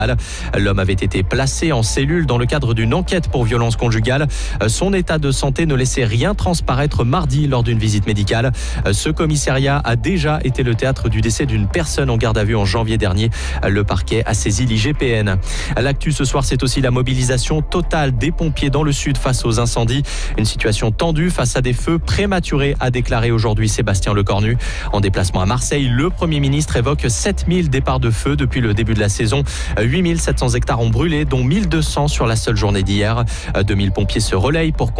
L'homme avait été placé en cellule dans le cadre d'une enquête pour violence conjugale. Son état de santé ne laissait rien transparaître mardi lors d'une visite médicale. Ce commissariat a déjà été le théâtre du décès d'une personne en garde à vue en janvier dernier. Le parquet a saisi l'IGPN. L'actu ce soir, c'est aussi la mobilisation totale des pompiers dans le sud face aux incendies. Une situation tendue face à des feux prématurés, a déclaré aujourd'hui Sébastien Lecornu. En déplacement à Marseille, le Premier ministre évoque 7000 départs de feu depuis le début de la saison. 8700 hectares ont brûlé, dont 1200 sur la seule journée d'hier. 2000 pompiers se relayent pour